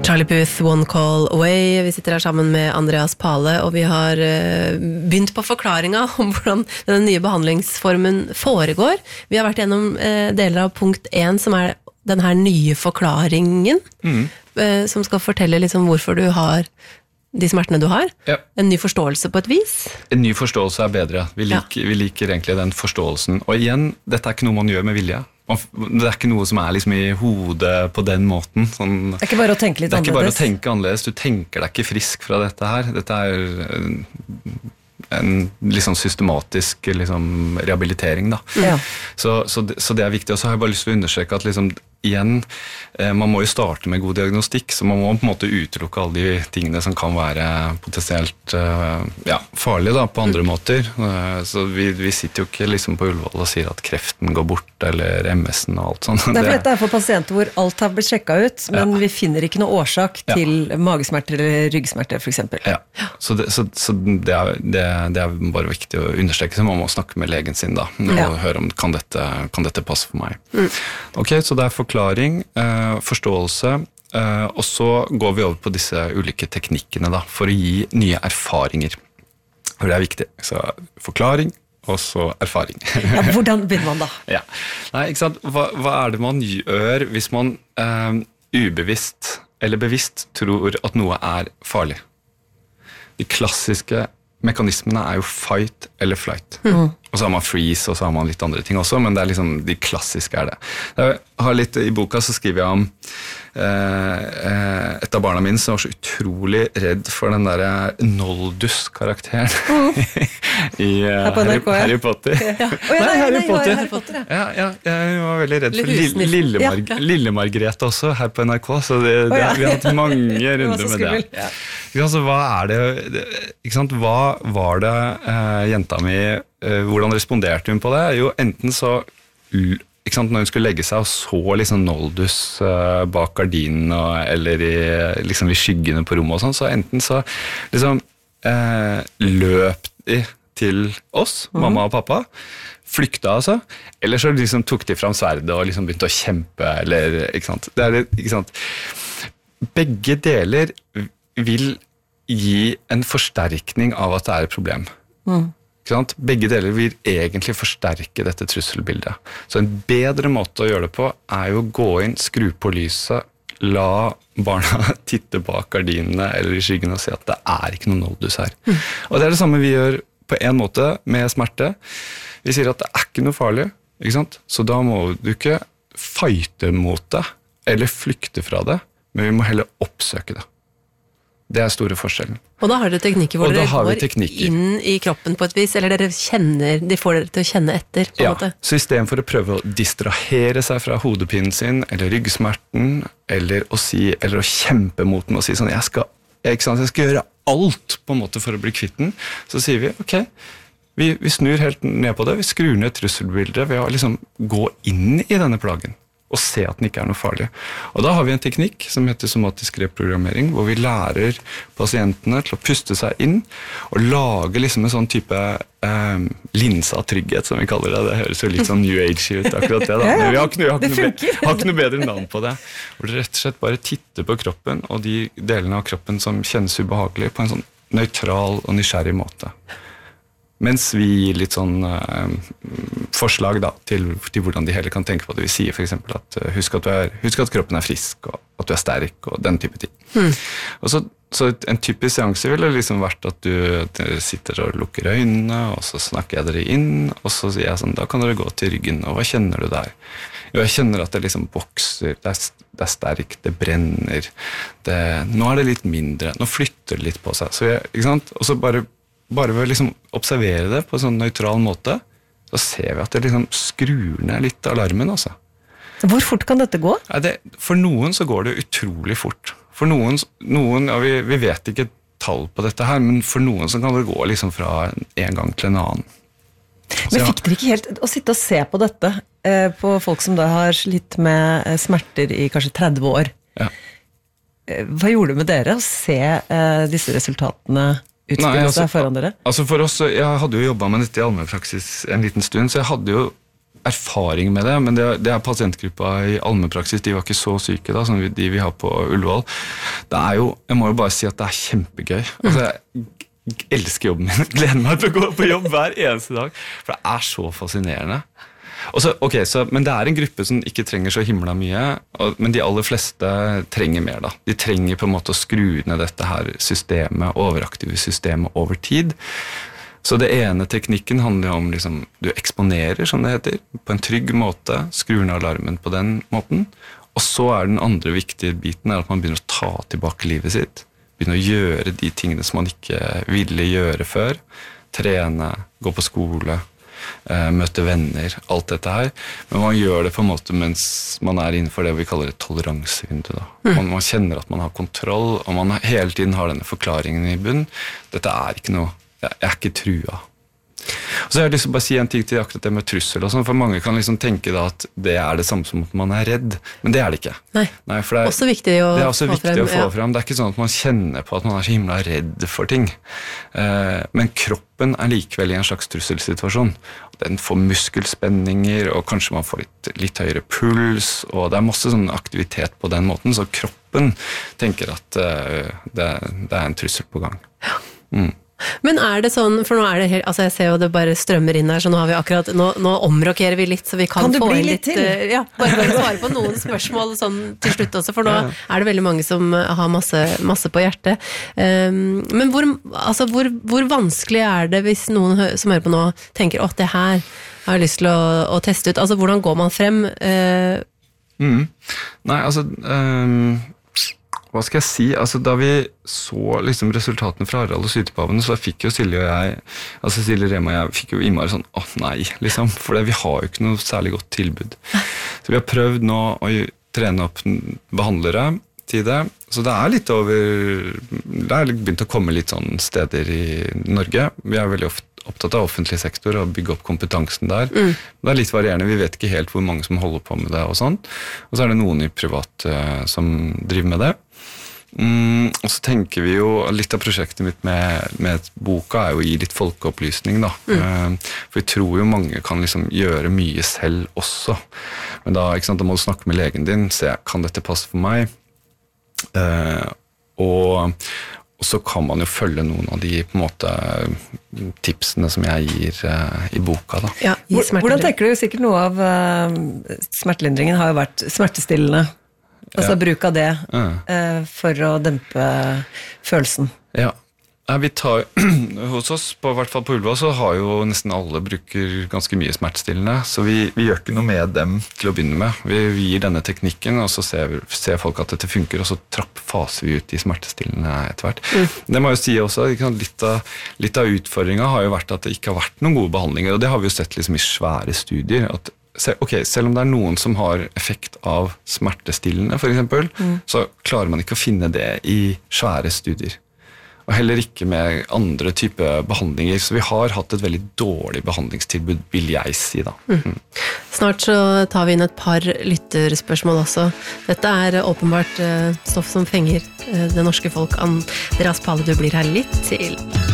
Charlie Puth, One Call Away. Vi sitter her sammen med Andreas Pale, og vi har begynt på forklaringa om hvordan den nye behandlingsformen foregår. Vi har vært gjennom deler av punkt 1, som den her nye forklaringen, som skal fortelle liksom hvorfor du har de smertene du har. Ja. En ny forståelse på et vis. En ny forståelse bedre. Vi liker egentlig den forståelsen. Og igjen, dette ikke noe man gjør med vilje. Det ikke noe som liksom i hodet på den måten. Sånn, det ikke bare å tenke litt annerledes. Det ikke bare å tenke annerledes. Du tenker deg ikke frisk fra dette her. Dette en liksom systematisk liksom, rehabilitering. Da. Ja. Så det viktig. Og så har jeg bare lyst til å understreke at liksom, igjen, man må jo starte med god diagnostikk, så man må på en måte utelukke alle de tingene som kan være potensielt farlige da, på andre måter. Så vi sitter jo ikke liksom på Ullevål og sier at kreften går bort, eller MS-en og alt sånt. Det dette for pasienter hvor alt har blitt sjekket ut, men vi finner ikke noe årsak til magesmerter eller ryggsmerter, for eksempel. Ja, så det bare viktig å understreke, så man må snakke med legen sin da, og høre om kan dette passe for meg. Ok, så det forklaring, forståelse, og så går vi over på disse ulike teknikkene da, for å gi nye erfaringer. For det viktig. Så forklaring, og så erfaring. Ja, hvordan begynner man da? Ja. Nei, ikke sant? Hva det man gjør hvis man ubevisst eller bevisst tror at noe farlig? De klassiske mekanismene jo fight eller flight. Og så har man freeze, og så har man litt andre ting også, men det liksom, de klassiske det. Jeg har litt, I boka så skriver jeg om et av barna mine som var så utrolig redd for den der Noldus-karakteren i Harry Potter. Nei, Harry Potter. Ja, jeg var veldig redd for Lille Margrethe også her på NRK, så vi har hatt mange runder med det. Så hva det, ikke sant? Hva var det jenta mi, hvordan responderte hun på det? Jo, enten så ikke sant, når hun skulle legge seg og så liksom Noldus bak gardinen eller liksom i skyggene på rommet og sånn, så enten så liksom løp de til oss, mamma og pappa, flykta altså, eller så liksom tok de fram sverdet og liksom begynte å kjempe, eller, ikke sant? Ikke sant? Begge deler vil gi en forsterkning av at det et problem. Begge deler vil egentlig forsterke dette trusselbildet. Så en bedre måte å gjøre det på jo å gå inn, skru på lyset, la barna titte bak gardinene eller i skyggen og si at det ikke noe Noldus her. Og det det samme vi gjør på en måte med smerte. Vi sier at det ikke noe farlig, ikke sant? Så da må du ikke fighte mot det eller flykte fra det, men vi må heller oppsøke det. Det store forskjellen. Og da har dere teknikker hvor dere går inn i kroppen på et vis, eller de får dere til å kjenne etter på en måte. Så i stedet for å prøve å distrahere seg fra hodepinen sin, eller ryggsmerten, eller å kjempe mot den og si sånn, jeg skal gjøre alt på en måte for å bli kvitt den, så sier vi, ok, vi snur helt ned på det, vi skrur ned trusselbildet ved å liksom gå inn i denne plagen. Og se at den ikke noe farlig. Og da har vi en teknikk som heter somatisk reprogrammering, hvor vi lærer pasientene til å puste seg inn og lage liksom en sånn type linse av trygghet, som vi kaller det. Det høres jo litt sånn New Age ut, akkurat det da. Men vi har ikke noe bedre navn på det. Hvor du rett og slett bare titter på kroppen, og de delene av kroppen som kjennes ubehagelig, på en sånn nøytral og nysgjerrig måte. Mens vi gir litt sånn forslag da, til hvordan de heller kan tenke på det. Vi sier for eksempel at husk at kroppen frisk, og at du sterk, og den type ting. Og så en typisk seanse ville liksom vært at du sitter og lukker øynene, og så snakker jeg dere inn, og så sier jeg sånn, da kan dere gå til ryggen, og hva kjenner du der? Jo, jeg kjenner at det liksom vokser, det sterkt, det brenner, nå det litt mindre, nå flytter det litt på seg. Så ikke sant? Og så bare ved å liksom observere det på en sånn nøytral måte, så ser vi at det liksom skrur ned litt alarmen, altså. Hvor fort kan dette gå? For noen så går det utrolig fort. For noen vi vet ikke tall på dette her, men for noen så kan det gå liksom fra en gang til en annen. Men fikk dere ikke helt å sitte og se på dette på folk som da har slitt med smerter i kanskje 30 år? Ja. Hva gjorde det med dere å se disse resultatene utspille seg foran dere? Altså for oss, jeg hadde jo jobbet med dette i allmennpraksis en liten stund, så jeg hadde jo erfaring med det, men det pasientgruppa i allmennpraksis, de var ikke så syke da, som de vi har på Ullevål. Det jo, jeg må jo bare si at det kjempegøy. Altså, jeg elsker jobben min, gleder meg til å gå på jobb hver eneste dag, for det så fascinerende. Men det en gruppe som ikke trenger så himla mye, men de aller fleste trenger mer da. De trenger på en måte å skru ned dette her systemet, overaktive systemet over tid. Så det ene teknikken handler om liksom, du eksponerer, som det heter, på en trygg måte, skrur ned alarmen på den måten, og så den andre viktige biten at man begynner å ta tilbake livet sitt, begynner å gjøre de tingene som man ikke ville gjøre før, trene, gå på skole, møte venner, alt dette her, men man gjør det på en måte mens man innenfor det vi kaller et toleransevindu da. Man kjenner at man har kontroll, og man hele tiden har denne forklaringen i bunn. Dette ikke noe, jeg ikke trua. Og så har jeg lyst til å bare si en ting til akkurat det med trussel og sånn, for mange kan liksom tenke da at det det samme som at man redd, men det det ikke. Nei, for det også viktig å det også viktig å få frem. Det ikke sånn at man kjenner på at man så himla redd for ting. Men kroppen likevel i en slags trusselsituasjon. Den får muskelspenninger, og kanskje man får litt høyere puls, og det masse sånn aktivitet på den måten, så kroppen tenker at det en trussel på gang. Ja. Men det sånn, for nå det helt, altså jeg ser jo det bare strømmer inn her, så nå har vi akkurat, nå omrokerer vi litt, så vi kan få inn litt til? Ja, bare svare på noen spørsmål sånn til slutt også, for nå det veldig mange som har masse på hjertet. Men hvor vanskelig det hvis noen som hører på nå tenker, det her har jeg lyst til å teste ut, altså hvordan går man frem? Nei, altså... Hva skal jeg si? Altså, da vi så liksom resultatene fra Harald og Sytepavene, så fikk jo Silje og jeg, altså Silje Rema og jeg, fikk jo innmari sånn, nei, liksom, for vi har jo ikke noe særlig godt tilbud. Så vi har prøvd nå å trene opp behandlere til det, så det litt over, det begynt å komme litt sånn steder i Norge. Vi veldig opptatt av offentlig sektor og bygge opp kompetansen der. Det litt varierende, vi vet ikke helt hvor mange som holder på med det og sånn. Og så det noen i privat som driver med det. Og så tenker vi jo, litt av prosjektet mitt med boka jo å gi litt folkeopplysning da. For vi tror jo mange kan liksom gjøre mye selv også. Men da, ikke sant, da må du snakke med legen din, se, kan dette passe for meg? Og så kan man jo følge noen av de på en måte tipsene som jeg gir i boka da. Ja, hvordan tenker du? Sikkert noe av smertelindringen har jo vært smertestillende. Altså bruk av det for å dempe følelsen. Ja, vi tar hos oss, i hvert fall på Ullevål, så har jo nesten alle bruker ganske mye smertestillende, så vi gjør ikke noe med dem til å begynne med. Vi gir denne teknikken, og så ser folk at dette funker, og så faser vi ut de smertestillende etter hvert. Det må jeg jo si også, litt av utfordringen har jo vært at det ikke har vært noen gode behandlinger, og det har vi jo sett liksom i svære studier, at selv om det noen som har effekt av smertestillende, for eksempel, så klarer man ikke å finne det i svære studier. Og heller ikke med andre typer behandlinger, så vi har hatt et veldig dårlig behandlingstilbud, vil jeg si da. Snart så tar vi inn et par lytterspørsmål også. Dette åpenbart stoff som fenger det norske folk. Andreas Palle, du blir her litt til.